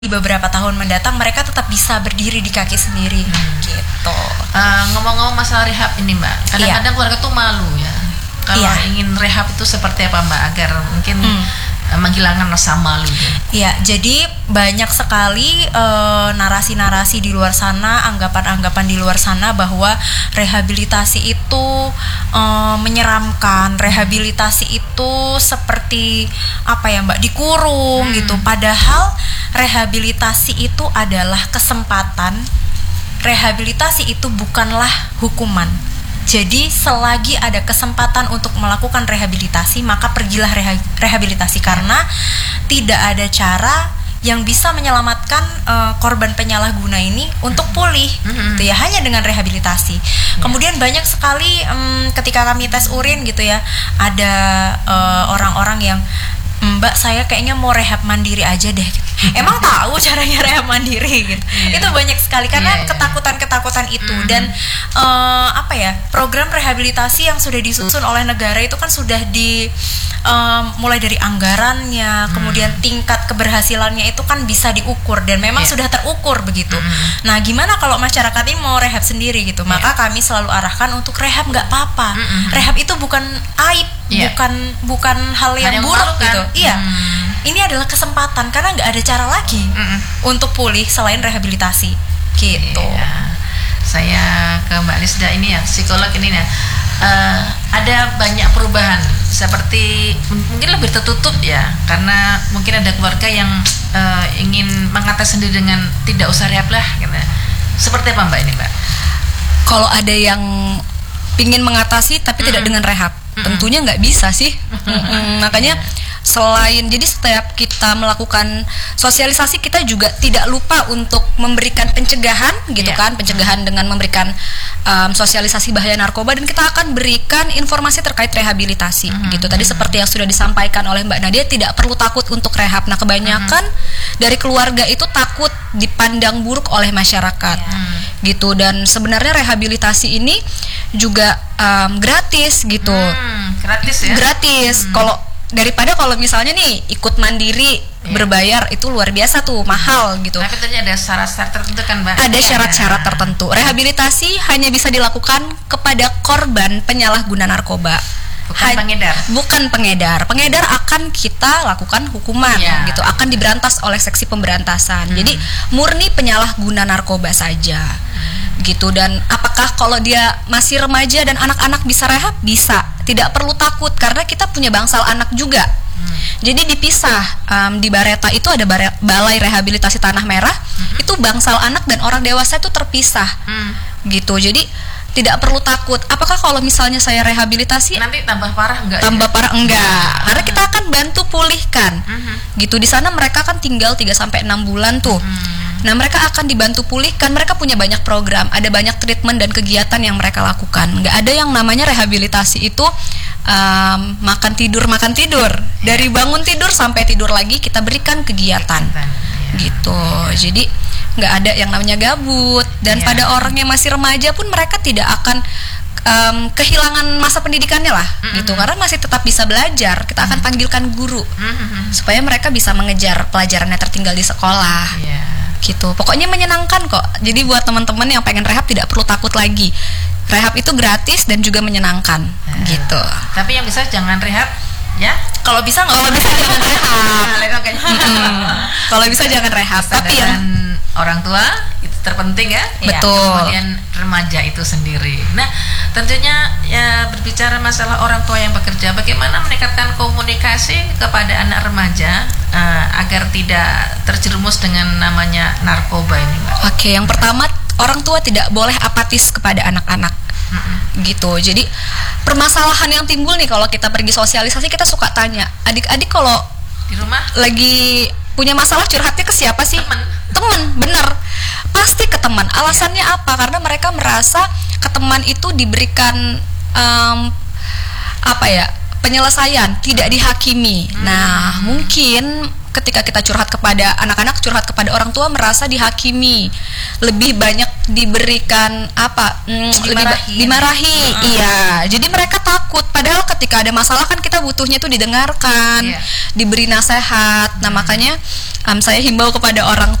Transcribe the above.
di beberapa tahun mendatang mereka tetap bisa berdiri di kaki sendiri gitu. Ngomong-ngomong masalah rehab ini Mbak, kadang-kadang keluarga tuh malu ya kalau ingin rehab itu seperti apa Mbak, agar mungkin menghilangkan rasa malu. Iya, jadi banyak sekali narasi-narasi di luar sana, anggapan-anggapan di luar sana bahwa rehabilitasi itu menyeramkan, rehabilitasi itu seperti apa ya Mbak, dikurung gitu. Padahal rehabilitasi itu adalah kesempatan. Rehabilitasi itu bukanlah hukuman. Jadi selagi ada kesempatan untuk melakukan rehabilitasi, maka pergilah rehabilitasi, karena tidak ada cara yang bisa menyelamatkan korban penyalahguna ini untuk pulih, gitu ya, hanya dengan rehabilitasi. Kemudian banyak sekali ketika kami tes urin gitu ya, ada orang-orang yang Mbak, saya kayaknya mau rehab mandiri aja deh. Emang tahu caranya rehab mandiri gitu. Itu banyak sekali karena ketakutan-ketakutan itu. Dan apa ya, program rehabilitasi yang sudah disusun oleh negara itu kan sudah mulai dari anggarannya, kemudian tingkat keberhasilannya itu kan bisa diukur dan memang sudah terukur begitu. Nah, gimana kalau masyarakat ini mau rehab sendiri gitu? Maka kami selalu arahkan untuk rehab nggak apa-apa. Rehab itu bukan aib, bukan hal yang buruk gitu. Iya. Ini adalah kesempatan karena nggak ada cara lagi untuk pulih selain rehabilitasi gitu. Saya ke Mbak Lisda ini ya, psikolog ini ya. Ada banyak perubahan seperti mungkin lebih tertutup ya, karena mungkin ada keluarga yang ingin mengatasi sendiri dengan tidak usah rehab lah gitu. Seperti apa Mbak ini Mbak? Kalau ada yang ingin mengatasi tapi tidak dengan rehab, tentunya nggak bisa sih. Makanya selain, jadi setiap kita melakukan sosialisasi, kita juga tidak lupa untuk memberikan pencegahan gitu kan, pencegahan dengan memberikan sosialisasi bahaya narkoba, dan kita akan berikan informasi terkait rehabilitasi gitu. Tadi seperti yang sudah disampaikan oleh Mbak Nadia, tidak perlu takut untuk rehab. Nah, kebanyakan dari keluarga itu takut dipandang buruk oleh masyarakat gitu, dan sebenarnya rehabilitasi ini juga gratis gitu. Gratis ya? Gratis. Kalau misalnya nih ikut mandiri berbayar, itu luar biasa tuh, mahal gitu. Tapi tentunya ada syarat-syarat tertentu kan Mbak? Ada syarat-syarat tertentu. Rehabilitasi hanya bisa dilakukan kepada korban penyalahguna narkoba. Bukan pengedar. Bukan pengedar. Pengedar akan kita lakukan hukuman gitu, akan diberantas oleh seksi pemberantasan. Jadi murni penyalahguna narkoba saja. Gitu. Dan apakah kalau dia masih remaja dan anak-anak bisa rehab? Bisa. Tidak perlu takut karena kita punya bangsal anak juga. Jadi dipisah. Di Bareta itu ada Balai Rehabilitasi Tanah Merah. Itu bangsal anak dan orang dewasa itu terpisah. Gitu. Jadi tidak perlu takut. Apakah kalau misalnya saya rehabilitasi nanti tambah parah enggak? Tambah parah enggak. Karena kita akan bantu pulihkan. Gitu. Di sana mereka kan tinggal 3 sampai 6 bulan tuh. Nah, mereka akan dibantu pulihkan. Mereka punya banyak program, ada banyak treatment dan kegiatan yang mereka lakukan. Nggak ada yang namanya rehabilitasi itu makan tidur. Dari bangun tidur sampai tidur lagi kita berikan kegiatan. Gitu. Jadi nggak ada yang namanya gabut. Dan pada orang yang masih remaja pun mereka tidak akan kehilangan masa pendidikannya lah, gitu, karena masih tetap bisa belajar. Kita akan panggilkan guru supaya mereka bisa mengejar pelajarannya tertinggal di sekolah. Gitu. Pokoknya menyenangkan kok. Jadi buat teman-teman yang pengen rehab tidak perlu takut lagi. Rehab itu gratis dan juga menyenangkan. Gitu. Tapi yang bisa jangan rehab ya. Kalau bisa jangan rehab. Kalau bisa jangan rehab. Tapi orang tua itu terpenting ya. Betul. Kemudian remaja itu sendiri. Nah, tentunya ya berbicara masalah orang tua yang bekerja, bagaimana meningkatkan komunikasi kepada anak remaja agar tidak terjerumus dengan namanya narkoba ini, Mbak? Oke, yang pertama, orang tua tidak boleh apatis kepada anak-anak. Gitu. Jadi permasalahan yang timbul nih kalau kita pergi sosialisasi, kita suka tanya, adik-adik kalau di rumah lagi punya masalah curhatnya ke siapa sih? Teman, bener. Pasti ke teman. Alasannya apa? Karena mereka merasa ke teman itu diberikan penyelesaian, tidak dihakimi. Nah, mungkin ketika kita curhat kepada anak-anak, curhat kepada orang tua merasa dihakimi, lebih banyak diberikan dimarahi. Iya, jadi mereka takut. Padahal ketika ada masalah kan kita butuhnya itu didengarkan, diberi nasihat. Nah makanya saya himbau kepada orang